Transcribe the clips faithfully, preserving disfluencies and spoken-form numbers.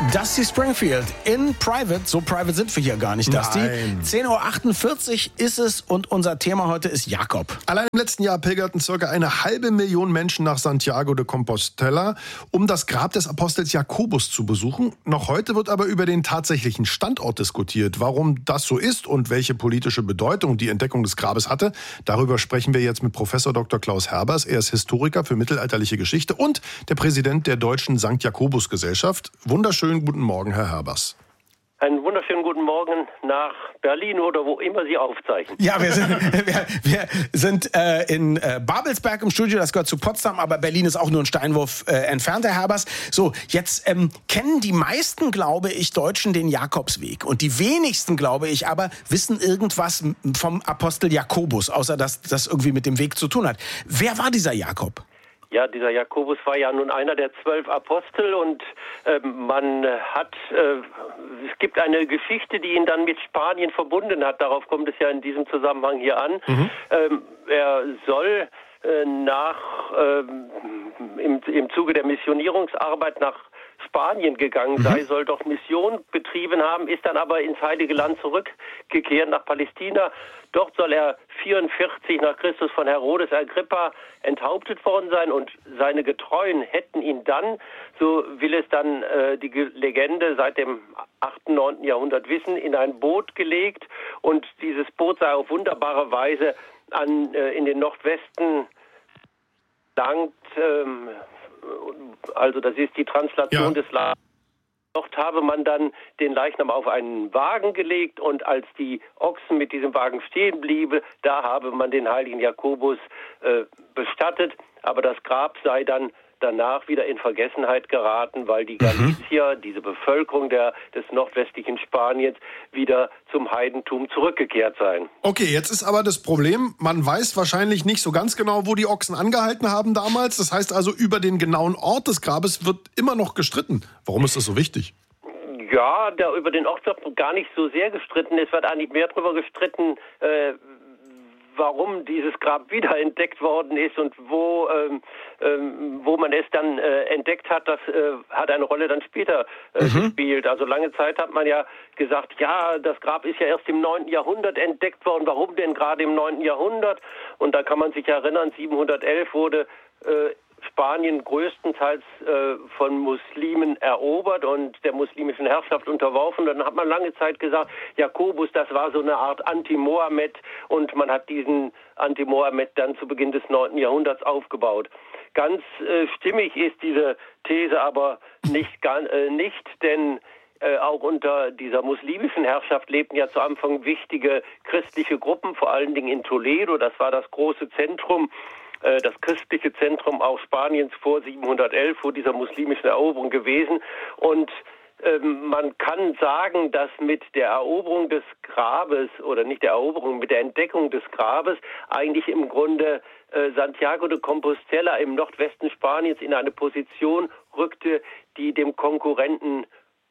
Dusty Springfield in Private. So private sind wir hier gar nicht, Dusty. Nein. zehn Uhr achtundvierzig ist es und unser Thema heute ist Jakob. Allein im letzten Jahr pilgerten circa eine halbe Million Menschen nach Santiago de Compostela, um das Grab des Apostels Jakobus zu besuchen. Noch heute wird aber über den tatsächlichen Standort diskutiert. Warum das so ist und welche politische Bedeutung die Entdeckung des Grabes hatte, darüber sprechen wir jetzt mit Professor Doktor Klaus Herbers. Er ist Historiker für mittelalterliche Geschichte und der Präsident der Deutschen Sankt Jakobus Gesellschaft. Wunderschönen guten Morgen, Herr Herbers. Einen wunderschönen guten Morgen nach Berlin oder wo immer Sie aufzeichnen. Ja, wir sind, wir, wir sind äh, in äh, Babelsberg im Studio, das gehört zu Potsdam, aber Berlin ist auch nur ein Steinwurf äh, entfernt, Herr Herbers. So, jetzt ähm, kennen die meisten, glaube ich, Deutschen den Jakobsweg. Und die wenigsten, glaube ich, aber wissen irgendwas vom Apostel Jakobus, außer dass das irgendwie mit dem Weg zu tun hat. Wer war dieser Jakob? Ja, dieser Jakobus war ja nun einer der zwölf Apostel und äh, man hat, äh, es gibt eine Geschichte, die ihn dann mit Spanien verbunden hat. Darauf kommt es ja in diesem Zusammenhang hier an. Mhm. Ähm, er soll äh, nach, äh, im, im Zuge der Missionierungsarbeit nach Spanien gegangen sei, mhm. soll dort Mission betrieben haben, ist dann aber ins Heilige Land zurückgekehrt nach Palästina. Dort soll er vierundvierzig nach Christus von Herodes Agrippa enthauptet worden sein und seine Getreuen hätten ihn dann, so will es dann äh, die Legende seit dem achten, neunten Jahrhundert wissen, in ein Boot gelegt und dieses Boot sei auf wunderbare Weise an, äh, in den Nordwesten gelangt, ähm, also das ist die Translation ja. des Ladens. Dort habe man dann den Leichnam auf einen Wagen gelegt und als die Ochsen mit diesem Wagen stehen blieben, da habe man den heiligen Jakobus äh, bestattet. Aber das Grab sei dann danach wieder in Vergessenheit geraten, weil die Galicier, mhm. diese Bevölkerung der, des nordwestlichen Spaniens, wieder zum Heidentum zurückgekehrt seien. Okay, jetzt ist aber das Problem, man weiß wahrscheinlich nicht so ganz genau, wo die Ochsen angehalten haben damals. Das heißt also, über den genauen Ort des Grabes wird immer noch gestritten. Warum ist das so wichtig? Ja, da über den Ort wird gar nicht so sehr gestritten. Es wird eigentlich mehr darüber gestritten, äh, warum dieses Grab wiederentdeckt worden ist und wo ähm, ähm, wo man es dann äh, entdeckt hat, das äh, hat eine Rolle dann später äh, mhm. gespielt. Also lange Zeit hat man ja gesagt, ja, das Grab ist ja erst im neunten Jahrhundert entdeckt worden. Warum denn gerade im neunten Jahrhundert? Und da kann man sich erinnern, siebenhundertelf wurde äh, Spanien größtenteils äh, von Muslimen erobert und der muslimischen Herrschaft unterworfen. Dann hat man lange Zeit gesagt, Jakobus, das war so eine Art Anti-Mohammed und man hat diesen Anti-Mohammed dann zu Beginn des neunten Jahrhunderts aufgebaut. Ganz äh, stimmig ist diese These aber nicht, gar, äh, nicht denn Äh, auch unter dieser muslimischen Herrschaft lebten ja zu Anfang wichtige christliche Gruppen, vor allen Dingen in Toledo. Das war das große Zentrum, äh, das christliche Zentrum auch Spaniens vor siebenhundertelf, vor dieser muslimischen Eroberung gewesen. Und ähm, man kann sagen, dass mit der Eroberung des Grabes, oder nicht der Eroberung, mit der Entdeckung des Grabes eigentlich im Grunde äh, Santiago de Compostela im Nordwesten Spaniens in eine Position rückte, die dem Konkurrenten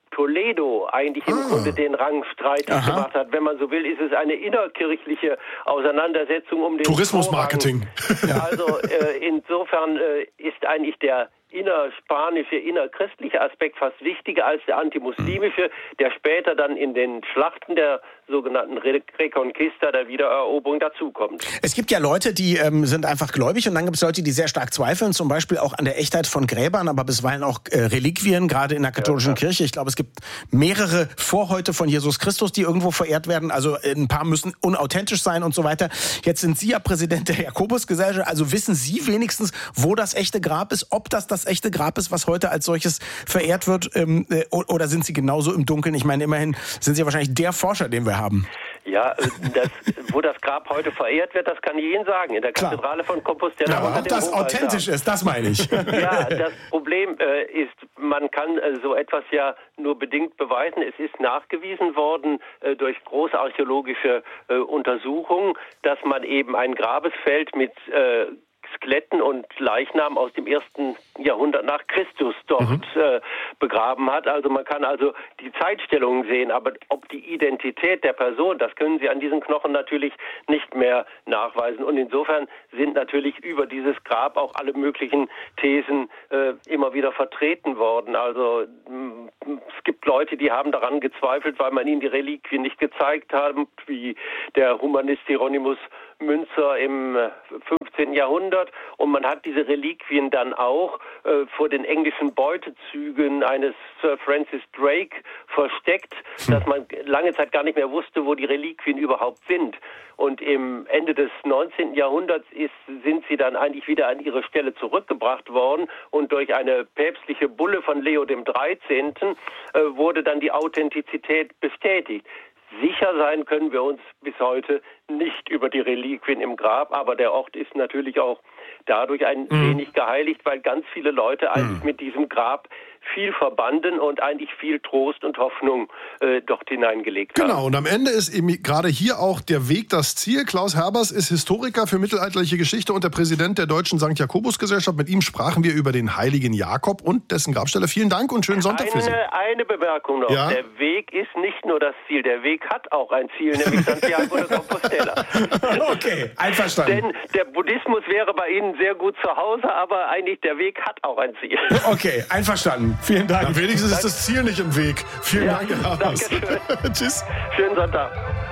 Toledo eigentlich im ah. Grunde den Rang streitig Aha. gemacht hat. Wenn man so will, ist es eine innerkirchliche Auseinandersetzung um den Tourismusmarketing. Also äh, insofern äh, ist eigentlich der innerspanische, innerchristliche Aspekt fast wichtiger als der antimuslimische, der später dann in den Schlachten der sogenannten Reconquista, der Wiedereroberung, dazukommt. Es gibt ja Leute, die ähm, sind einfach gläubig und dann gibt es Leute, die sehr stark zweifeln, zum Beispiel auch an der Echtheit von Gräbern, aber bisweilen auch äh, Reliquien, gerade in der katholischen ja, Kirche. Ich glaube, es gibt mehrere Vorhäute von Jesus Christus, die irgendwo verehrt werden. Also ein paar müssen unauthentisch sein und so weiter. Jetzt sind Sie ja Präsident der Jakobusgesellschaft, also wissen Sie wenigstens, wo das echte Grab ist, ob das das echte Grab ist, was heute als solches verehrt wird, ähm, äh, oder sind Sie genauso im Dunkeln? Ich meine, immerhin sind Sie ja wahrscheinlich der Forscher, den wir haben. Ja, das, wo das Grab heute verehrt wird, das kann ich Ihnen sagen. In der Klar. Kathedrale von Compostela. Ja, aber ob das authentisch ist, das meine ich. Ja, das Problem äh, ist, man kann äh, so etwas ja nur bedingt beweisen. Es ist nachgewiesen worden äh, durch große archäologische äh, Untersuchungen, dass man eben ein Grabesfeld mit äh, Skeletten und Leichnamen aus dem ersten Jahrhundert nach Christus dort mhm. äh, begraben hat. Also man kann also die Zeitstellungen sehen, aber ob die Identität der Person, das können Sie an diesen Knochen natürlich nicht mehr nachweisen. Und insofern sind natürlich über dieses Grab auch alle möglichen Thesen äh, immer wieder vertreten worden. Also es gibt Leute, die haben daran gezweifelt, weil man ihnen die Reliquien nicht gezeigt hat, wie der Humanist Hieronymus Münzer im fünfzehnten Jahrhundert. Und man hat diese Reliquien dann auch äh, vor den englischen Beutezügen eines Sir Francis Drake versteckt, hm. dass man lange Zeit gar nicht mehr wusste, wo die Reliquien überhaupt sind. Und im Ende des neunzehnten Jahrhunderts ist, sind sie dann eigentlich wieder an ihre Stelle zurückgebracht worden und durch eine päpstliche Bulle von Leo dem dreizehnten äh, wurde dann die Authentizität bestätigt. Sicher sein können wir uns bis heute nicht über die Reliquien im Grab, aber der Ort ist natürlich auch dadurch ein mhm. wenig geheiligt, weil ganz viele Leute eigentlich mhm. mit diesem Grab viel verbanden und eigentlich viel Trost und Hoffnung äh, dort hineingelegt genau, haben. Genau, und am Ende ist eben gerade hier auch der Weg das Ziel. Klaus Herbers ist Historiker für mittelalterliche Geschichte und der Präsident der Deutschen Sankt Jakobus-Gesellschaft. Mit ihm sprachen wir über den heiligen Jakob und dessen Grabstelle. Vielen Dank und schönen Sonntag eine, für Sie. Eine Bemerkung noch. Ja? Der Weg ist nicht nur das Ziel, der Weg hat auch ein Ziel, nämlich Santiago de Compostela. Okay, einverstanden. Denn der Buddhismus wäre bei Ihnen sehr gut zu Hause, aber eigentlich der Weg hat auch ein Ziel. Okay, einverstanden. Vielen Dank. Dann wenigstens ist das Ziel nicht im Weg. Vielen ja, Dank, Herr Haas. Danke schön. Tschüss. Schönen Sonntag.